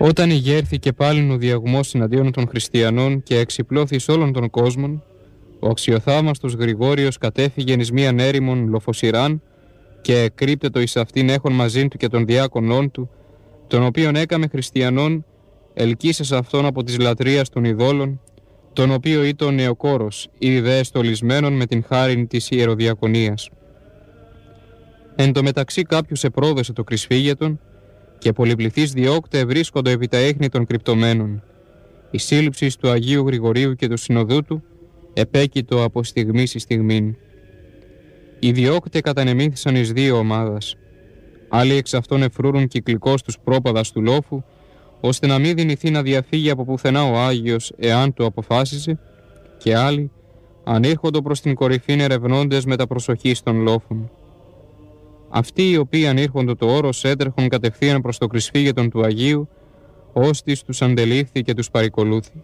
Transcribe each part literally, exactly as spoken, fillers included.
Όταν ηγέρθηκε πάλιν ο διαγμός εναντίον των χριστιανών και εξυπλώθη όλων των κόσμων, ο αξιοθαύμαστος Γρηγόριος κατέφυγεν εις μίαν έρημον Λοφοσυράν και εκρύπτετο εις αυτήν έχων μαζίν του και των διάκονών του, τον οποίον έκαμε χριστιανών, ελκύσες αυτόν από της λατρείας των ειδόλων, τον οποίο ήταν νεοκόρος, ήδη δε εστολισμένον με την χάριν της ιεροδιακονίας. Εν τω μεταξύ κάποιος επρόδωσε το κρυσφύγετον, και πολυπληθείς διώκτε βρίσκοντο επί τα ίχνη των κρυπτωμένων. Η σύλληψη του Αγίου Γρηγορίου και του Συνοδού του επέκειτο από στιγμή στη στιγμήν. Οι διώκτε κατανεμήθησαν εις δύο ομάδας. Άλλοι εξ αυτών εφρούρουν κυκλικός τους πρόπαδας του λόφου, ώστε να μην δυνηθεί να διαφύγει από πουθενά ο Άγιος εάν το αποφάσισε, και άλλοι ανήρχοντο προς την κορυφήν ερευνώντες με τα προσοχής των λόφων. Αυτοί οι οποίοι ανήρχοντο το όρος έτρεχον κατευθείαν προς το κρυσφύγετον του Αγίου, ώστις τους αντελήφθη και τους παρικολούθη.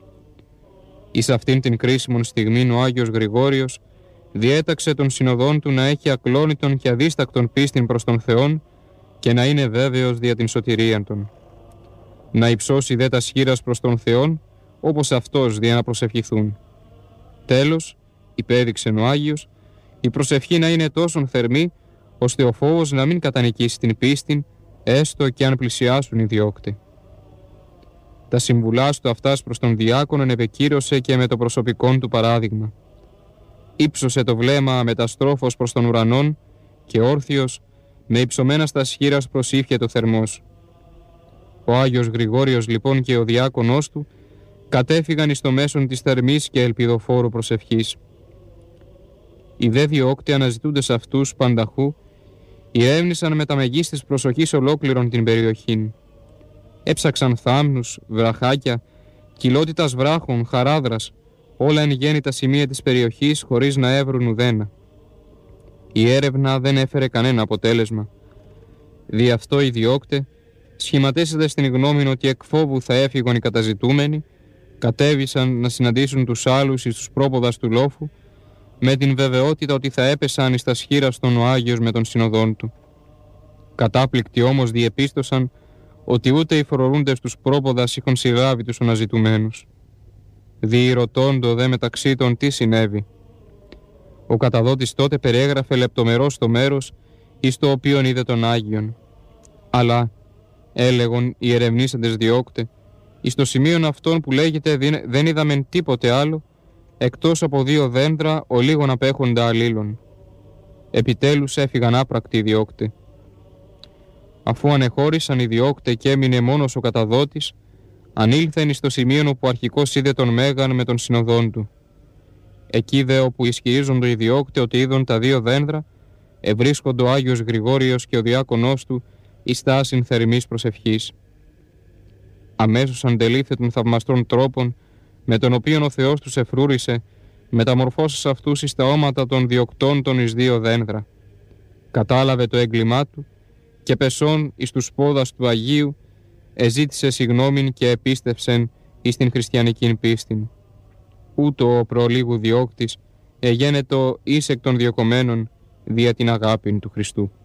Εις αυτήν την κρίσιμον στιγμήν ο Άγιος Γρηγόριος διέταξε των συνοδών του να έχει ακλόνητον και αδίστακτον πίστην προς τον Θεόν και να είναι βέβαιος δια την σωτηρίαν των. Να υψώσει δε τα σχήρας προς τον Θεόν, όπως αυτός δια να προσευχηθούν. Τέλος, υπέδειξεν ο Άγιος, η προσευχή να είναι τόσον θερμή, ώστε ο φόβος να μην κατανικήσει την πίστην, έστω και αν πλησιάσουν οι διώκτε. Τα συμβουλάς του αυτάς προς τον διάκονον επεκύρωσε και με το προσωπικόν του παράδειγμα. Ήψωσε το βλέμμα μεταστρόφως προς τον ουρανόν και όρθιος, με υψωμένα στα σχήρας προσήφιε το θερμός. Ο Άγιος Γρηγόριος λοιπόν και ο διάκονός του κατέφυγαν εις το μέσον της θερμής και ελπιδοφόρου προσευχής. Οι δε διώκτε αναζητούντες αυτούς πανταχού ηρεύνησαν με τα μεγίστης προσοχής ολόκληρον την περιοχήν. Έψαξαν θάμνους, βραχάκια, κοιλότητας βράχων, χαράδρας, όλα εν γέννη τα σημεία της περιοχής χωρίς να έβρουν ουδένα. Η έρευνα δεν έφερε κανένα αποτέλεσμα. Δι' αυτό οι διώκτε, σχηματίσαντες στην γνώμη ότι εκ φόβου θα έφυγαν οι καταζητούμενοι, κατέβησαν να συναντήσουν τους άλλους εις τους πρόποδας του λόφου, με την βεβαιότητα ότι θα έπεσαν εις τα σχήραστον ο Άγιος με τον συνοδόν του. Κατάπληκτοι όμως διεπίστωσαν ότι ούτε οι φορωρούντες τους πρόποδας είχαν συλλάβει τους αναζητουμένους. Διηρωτώντο δε μεταξύ των τι συνέβη. Ο καταδότης τότε περιέγραφε λεπτομερώς το μέρος εις το οποίον είδε τον Άγιον. Αλλά, έλεγον οι ερευνήσαντες διώκτε, εις το σημείον αυτόν που λέγεται δεν είδαμεν τίποτε άλλο, εκτός από δύο δέντρα ο λίγων απέχοντα αλλήλων. Επιτέλους έφυγαν άπρακτοι οι διώκτε. Αφού ανεχώρησαν οι διώκτε και έμεινε μόνος ο καταδότης, ανήλθεν εις το σημείο όπου αρχικός είδε τον Μέγαν με τον συνοδόν του. Εκεί δε όπου ισχυρίζονται οι διώκτε ότι είδον τα δύο δέντρα, ευρίσκονται ο Άγιος Γρηγόριος και ο διάκονός του εις στάσιν θερμής προσευχής. Αμέσως αντελήφθη των θαυμαστών τρόπων με τον οποίον ο Θεός τους εφρούρισε, μεταμορφώσας αυτούς εις τα όματα των διωκτών των εις δύο δένδρα. Κατάλαβε το έγκλημά του και πεσών εις τους πόδας του Αγίου εζήτησε συγνώμην και επίστευσεν εις την χριστιανικήν πίστην. Ούτω ο προλίγου διώκτης εγένετο εις εκ των διωκομένων δια την αγάπην του Χριστού.